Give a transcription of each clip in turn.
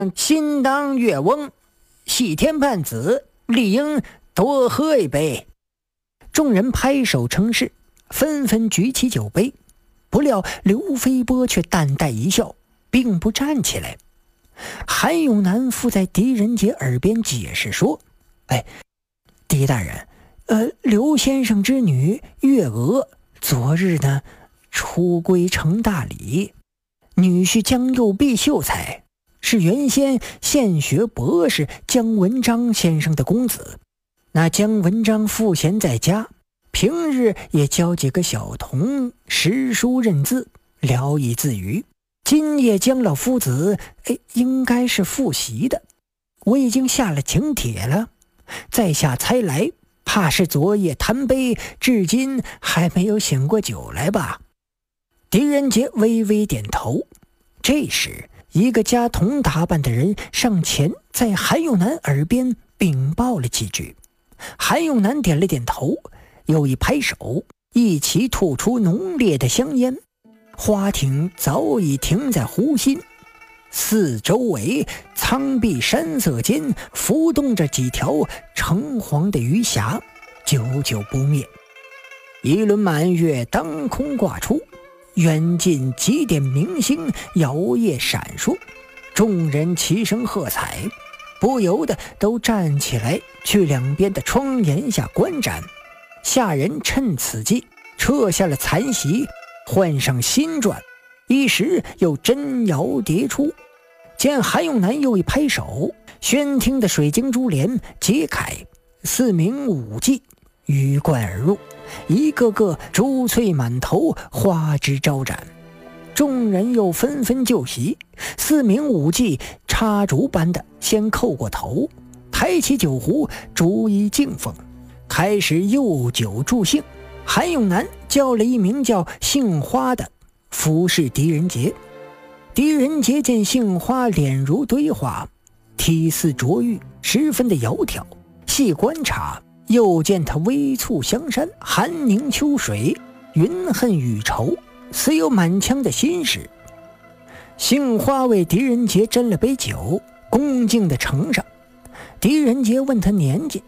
亲当月翁，喜天盼子，理应多喝一杯。众人拍手称是，纷纷举起酒杯。不料刘飞波却淡淡一笑，并不站起来。韩永南附在狄仁杰耳边解释说：“狄大人，刘先生之女月娥昨日呢出归成大礼，女婿江右弼秀才是原先现学博士姜文章先生的公子。那姜文章赋闲在家，平日也教几个小童识书认字，聊以自娱。今夜姜老夫子应该是复习的，我已经下了请帖了，在下猜来，怕是昨夜贪杯，至今还没有醒过酒来吧。”狄仁杰微微点头。这时一个家童打扮的人上前，在韩永南耳边禀报了几句。韩永南点了点头，又一拍手，一起吐出浓烈的香烟。花艇早已停在湖心，四周围苍碧山色间浮动着几条橙黄的鱼霞，久久不灭。一轮满月当空挂出，远近几点明星摇曳闪烁，众人齐声喝彩，不由得都站起来去两边的窗檐下观展。下人趁此机撤下了残席，换上新馔，一时又真摇迭出。见韩永南又一拍手，宣厅的水晶珠帘揭开，4名舞伎鱼贯而入，一个个珠翠满头，花枝招展。众人又纷纷就席，4名舞伎插竹般的先叩过头，抬起酒壶逐一敬奉，开始诱酒助兴。韩永南叫了一名叫杏花的服侍狄仁杰。狄仁杰见杏花脸如堆花，体似琢玉，十分的窈窕，细观察又见他微蹙香山，寒凝秋水，云恨雨愁，似有满腔的心事。杏花为狄仁杰斟了杯酒，恭敬地呈上。狄仁杰问他年纪：“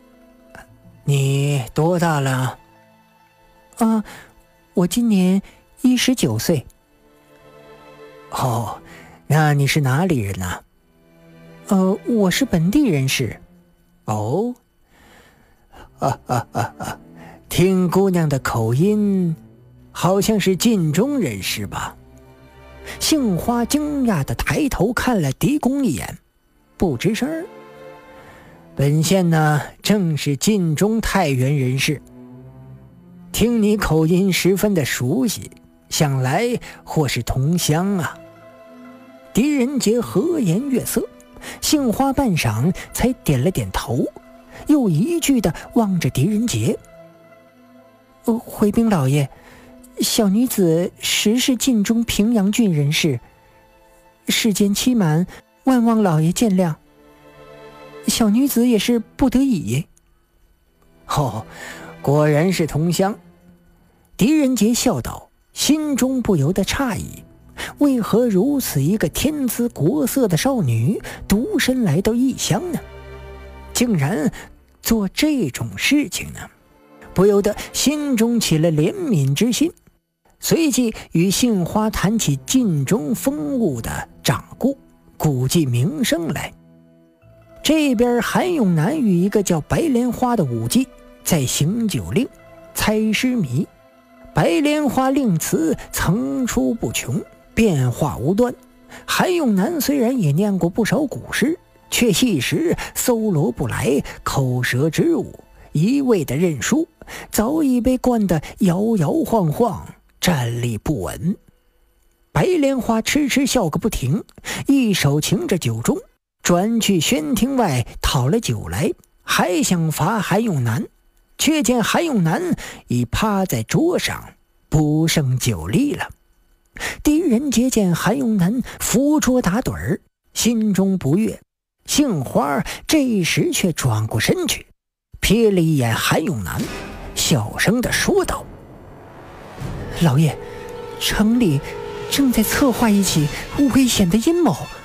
你多大了？”“我今年19岁。”“哦，那你是哪里人呢？”“我是本地人士。”“哦，听姑娘的口音，好像是晋中人士吧？”杏花惊讶地抬头看了狄公一眼，不吱声。“本县呢，正是晋中太原人士。听你口音十分的熟悉，想来或是同乡啊。”狄仁杰和颜悦色，杏花半晌才点了点头，又一句地望着狄仁杰：“回禀老爷，小女子实是晋中平阳郡人士，世间欺瞒，万望老爷见谅。小女子也是不得已。”“果然是同乡。”狄仁杰笑道，心中不由得诧异，为何如此一个天姿国色的少女独身来到异乡呢？竟然做这种事情呢？不由得心中起了怜悯之心，随即与杏花谈起晋中风物的掌故，估计名声来。这边韩永南与一个叫白莲花的舞伎在行酒令、猜诗谜。白莲花令词层出不穷，变化无端。韩永南虽然也念过不少古诗，却一时搜罗不来，口舌之误，一味的认输，早已被灌得摇摇晃晃，站立不稳。白莲花痴痴笑个不停，一手擎着酒盅，转去宣厅外讨了酒来，还想罚韩永南，却见韩永南已趴在桌上，不胜酒力了。狄仁杰见韩永南扶桌打盹儿，心中不悦。杏花这时却转过身去，瞥了一眼韩永南，小声地说道：“老爷，城里正在策划一起危险的阴谋，